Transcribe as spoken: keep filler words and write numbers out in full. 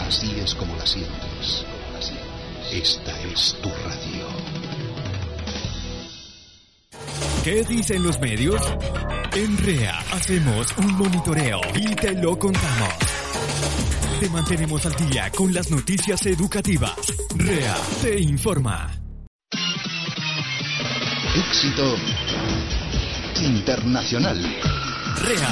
Así es como la sientes. Esta es tu radio. ¿Qué dicen los medios? En R E A hacemos un monitoreo y te lo contamos. Te mantenemos al día con las noticias educativas. R E A te informa. Éxito internacional. R E A